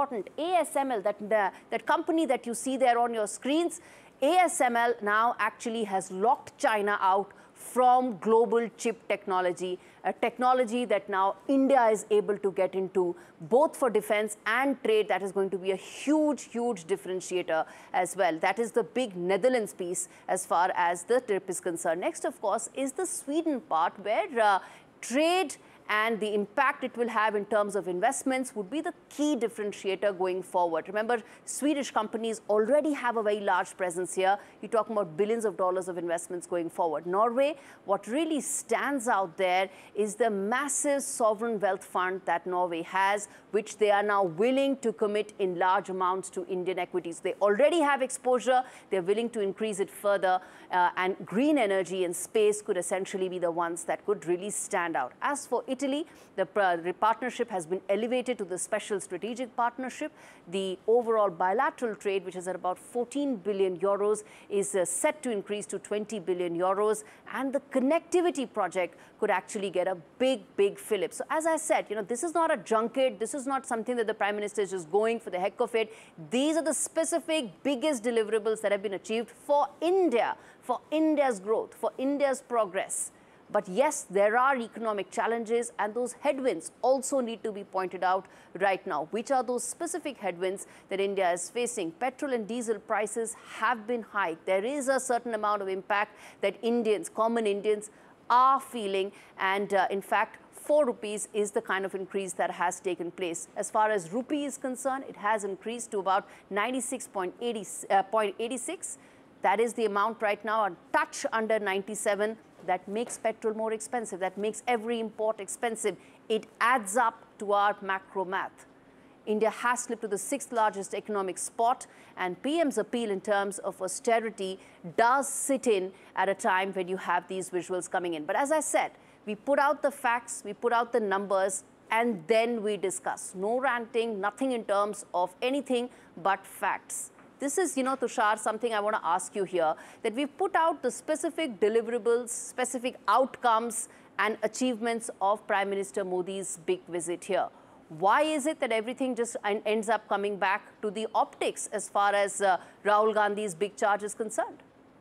important. ASML, that company that you see there on your screens, ASML now actually has locked China out from global chip technology, a technology that now India is able to get into, both for defense and trade. That is going to be a huge, huge differentiator as well. That is the big Netherlands piece as far as the trip is concerned. Next, of course, is the Sweden part, where trade and the impact it will have in terms of investments would be the key differentiator going forward. Remember, Swedish companies already have a very large presence here. You're talking about billions of dollars of investments going forward. Norway, what really stands out there is the massive sovereign wealth fund that Norway has, which they are now willing to commit in large amounts to Indian equities. They already have exposure. They're willing to increase it further. And green energy and space could essentially be the ones that could really stand out. As for Italy, the partnership has been elevated to the special strategic partnership. The overall bilateral trade, which is at about 14 billion euros, is set to increase to 20 billion euros. And the connectivity project could actually get a big, big fillip. So as I said, this is not a junket. This is not something that the Prime Minister is just going for the heck of it. These are the specific biggest deliverables that have been achieved for India, for India's growth, for India's progress. But yes, there are economic challenges, and those headwinds also need to be pointed out right now. Which are those specific headwinds that India is facing? Petrol and diesel prices have been hiked. There is a certain amount of impact that Indians, common Indians, are feeling. And in fact, 4 rupees is the kind of increase that has taken place. As far as rupee is concerned, it has increased to about 96.86. That is the amount right now, a touch under 97. That makes petrol more expensive. That makes every import expensive. It adds up to our macro math. India has slipped to the 6th largest economic spot, and PM's appeal in terms of austerity does sit in at a time when you have these visuals coming in. But as I said, we put out the facts, we put out the numbers, and then we discuss. No ranting, nothing in terms of anything but facts. This is, Tushar, something I want to ask you here, that we've put out the specific deliverables, specific outcomes and achievements of Prime Minister Modi's big visit here. Why is it that everything just ends up coming back to the optics as far as Rahul Gandhi's big charge is concerned?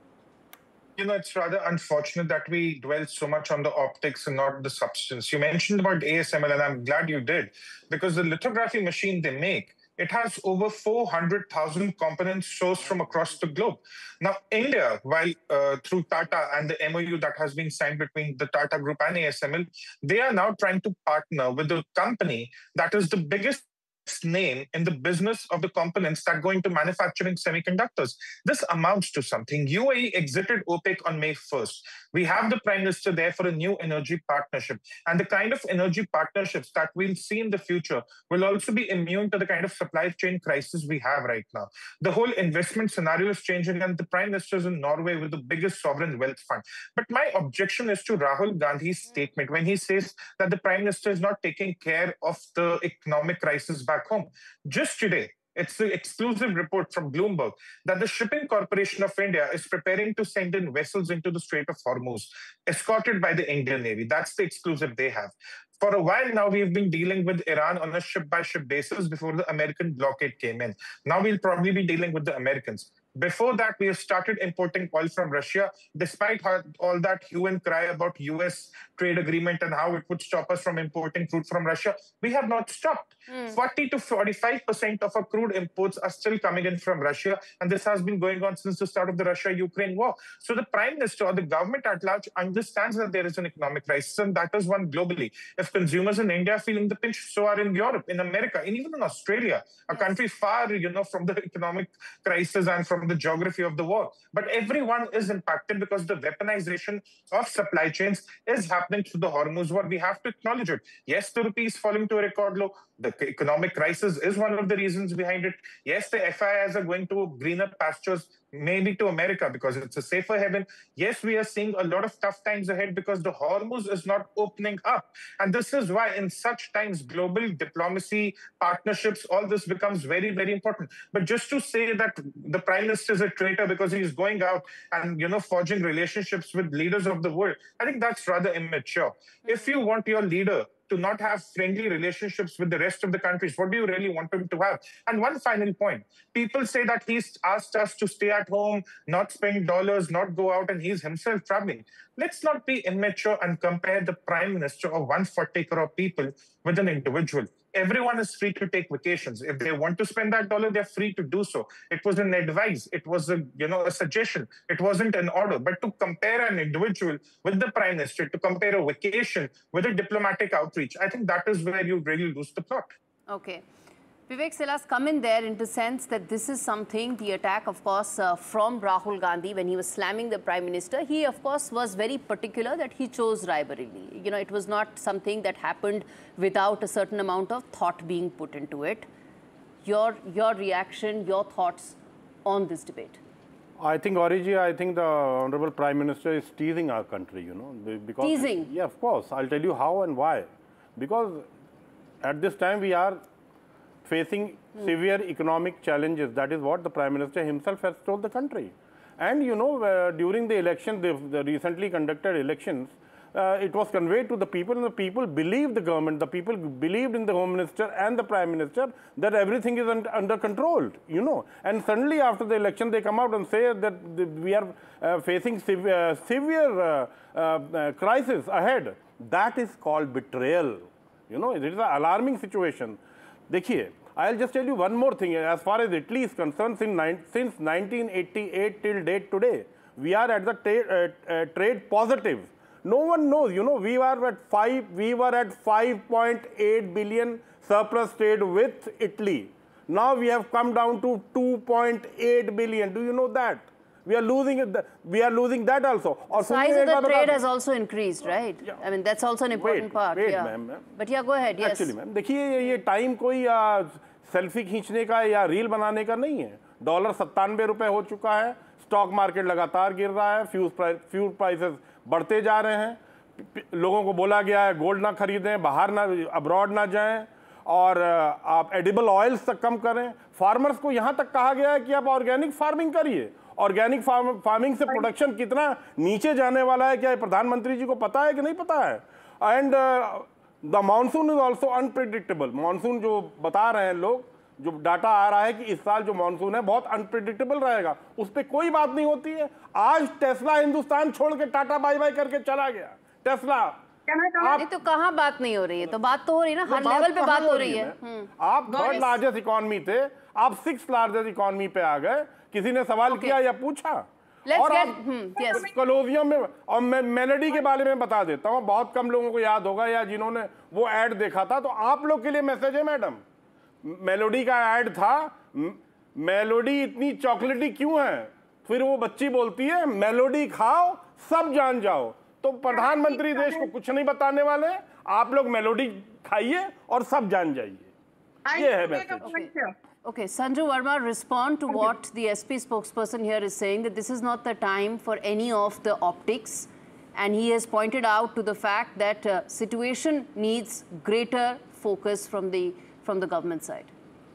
It's rather unfortunate that we dwell so much on the optics and not the substance. You mentioned about ASML, and I'm glad you did, because the lithography machine they make, it has over 400,000 components sourced from across the globe. Now, India, while through Tata and the MOU that has been signed between the Tata Group and ASML, they are now trying to partner with a company that is the biggest name in the business of the components that go into manufacturing semiconductors. This amounts to something. UAE exited OPEC on May 1st. We have the Prime Minister there for a new energy partnership. And the kind of energy partnerships that we'll see in the future will also be immune to the kind of supply chain crisis we have right now. The whole investment scenario is changing, and the Prime Minister is in Norway with the biggest sovereign wealth fund. But my objection is to Rahul Gandhi's statement when he says that the Prime Minister is not taking care of the economic crisis back home. Just today, it's the exclusive report from Bloomberg that the Shipping Corporation of India is preparing to send in vessels into the Strait of Hormuz, escorted by the Indian Navy. That's the exclusive they have. For a while now, we've been dealing with Iran on a ship-by-ship basis before the American blockade came in. Now we'll probably be dealing with the Americans. Before that, we have started importing oil from Russia, despite all that hue and cry about US trade agreement and how it would stop us from importing crude from Russia. We have not stopped. 40 to 45% of our crude imports are still coming in from Russia, and this has been going on since the start of the Russia-Ukraine war. So the Prime Minister or the government at large understands that there is an economic crisis, and that is one globally. If consumers in India are feeling the pinch, so are in Europe, in America, and even in Australia, a country far, from the economic crisis and from the geography of the war. But everyone is impacted because the weaponization of supply chains is happening through the Hormuz War. We have to acknowledge it. Yes, the rupee is falling to a record low. The economic crisis is one of the reasons behind it. Yes, the FIIs are going to greener pastures, maybe to America because it's a safer haven. Yes, we are seeing a lot of tough times ahead because the Hormuz is not opening up. And this is why in such times, global diplomacy, partnerships, all this becomes very, very important. But just to say that the Prime Minister is a traitor because he's going out and, forging relationships with leaders of the world, I think that's rather immature. If you want your leader to not have friendly relationships with the rest of the countries? What do you really want him to have? And one final point. People say that he's asked us to stay at home, not spend dollars, not go out, and he's himself traveling. Let's not be immature and compare the prime minister of 140 crore people with an individual. Everyone is free to take vacations. If they want to spend that dollar, they're free to do so. It was an advice. It was a suggestion. It wasn't an order. But to compare an individual with the prime minister, to compare a vacation with a diplomatic outreach, I think that is where you really lose the plot. Okay. Vivek Silas, come in there in the sense that this is something, the attack, of course, from Rahul Gandhi when he was slamming the Prime Minister. He, of course, was very particular that he chose Raebareli. You know, it was not something that happened without a certain amount of thought being put into it. Your reaction, your thoughts on this debate? I think, Oriji, I think the Honorable Prime Minister is teasing our country, you know. Because, teasing? Yeah, of course. I'll tell you how and why. Because at this time we are facing severe economic challenges. That is what the Prime Minister himself has told the country. And you know, during the election, the recently conducted elections, it was conveyed to the people, and the people believed the government, the people believed in the Home Minister and the Prime Minister that everything is under control, you know. And suddenly after the election, they come out and say that we are facing severe crisis ahead. That is called betrayal. You know, it is an alarming situation. Dekhiye, I'll just tell you one more thing. As far as Italy is concerned, since 1988 till date today, we are at the trade positive. No one knows. You know, we were at 5.8 billion surplus trade with Italy. Now we have come down to 2.8 billion. Do you know that? We are losing it. We are losing that also. The size of the trade has also increased, right? Yeah. I mean, that's also an important part. Wait, yeah. ma'am. But yeah, go ahead. Yes. Actually, ma'am, देखिए ये time कोई selfie खींचने का या reel बनाने का नहीं है. डॉलर 97 रुपए हो चुका है. स्टॉक मार्केट लगातार गिर रहा है. फ्यूल प्राइसेस बढ़ते जा रहे हैं. लोगों को बोला गया है गोल्ड ना खरीदें, बाहर ना, अब्रॉड ना जाएं, और आप एडिबल ऑयल्स तक कम करें. फार्मर्स को यहाँ तक कहा गया है कि आप ऑर्गेनिक फार्मिंग करिए. ऑर्गेनिक फार्मिंग से प्रोडक्शन कितना नीचे जाने वाला है, क्या प्रधानमंत्री जी को पता है कि नहीं पता है? And the monsoon is also unpredictable. Monsoon जो बता रहे हैं लोग, जो डाटा आ रहा है कि इस साल जो मानसून है बहुत अनप्रिडिक्टेबल रहेगा, उस पर कोई बात नहीं होती है. आज टेस्ला हिंदुस्तान छोड़ के टाटा बाय बाय करके चला गया. टेस्ला नहीं तो कहाँ बात नहीं हो रही है? तो बात तो हो रही है ना, हर लेवल पे बात हो रही है. आप थर्ड लार्जेस्ट इकोनॉमी थे, आप 6th लार्जेस्ट इकोनॉमी पे आ गए. किसी ने सवाल किया या पूछा? और कलोजियम में, और मैं मेलोडी के बारे में बता देता हूँ, बहुत कम लोगों को याद होगा या जिन्होंने वो ऐड देखा था, तो आप लोग के लिए मैसेज है मैडम. मेलोडी का ऐड था, मेलोडी इतनी चॉकलेटी क्यों है? फिर वो बच्ची बोलती है मेलोडी खाओ सब जान जाओ. तो प्रधानमंत्री देश को कुछ नहीं बताने वाले. आप लोग मेलोडी खाइए और सब जान जाइए. ये है message. Okay, Sanju Verma, respond to what the SP spokesperson here is saying, that this is not the time for any of the optics, and he has pointed out to the fact that situation needs greater focus from the government side.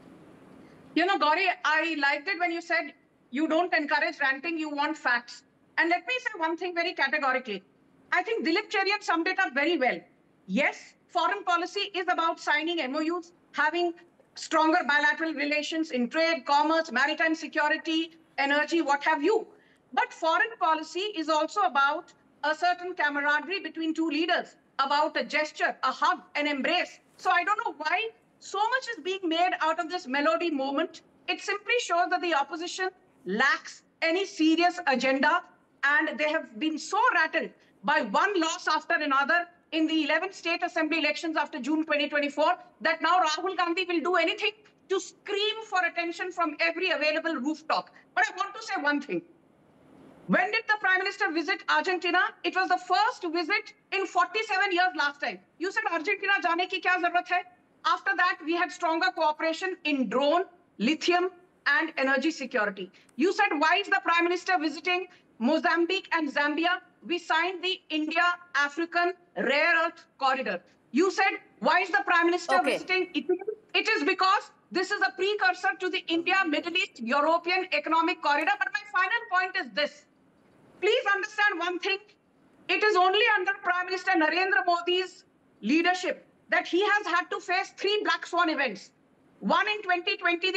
You know, Gauri, I liked it when you said you don't encourage ranting, you want facts. And let me say one thing very categorically. I think Dilip Cherian summed it up very well. Yes, foreign policy is about signing MOUs, having stronger bilateral relations in trade, commerce, maritime security, energy, what have you. But foreign policy is also about a certain camaraderie between two leaders, about a gesture, a hug, an embrace. So I don't know why so much is being made out of this melody moment. It simply shows that the opposition lacks any serious agenda, and they have been so rattled by one loss after another in the 11th state assembly elections after June 2024, that now Rahul Gandhi will do anything to scream for attention from every available rooftop. But I want to say one thing. When did the Prime Minister visit Argentina? It was the first visit in 47 years last time. You said Argentina jaane ki kya zarurat hai? After that, we had stronger cooperation in drone, lithium, and energy security. You said, why is the Prime Minister visiting Mozambique and Zambia? We signed the India-African Rare Earth Corridor. You said, why is the Prime Minister visiting Italy? It is because this is a precursor to the India-Middle East European Economic Corridor. But my final point is this. Please understand one thing. It is only under Prime Minister Narendra Modi's leadership that he has had to face 3 black swan events. One in 2020,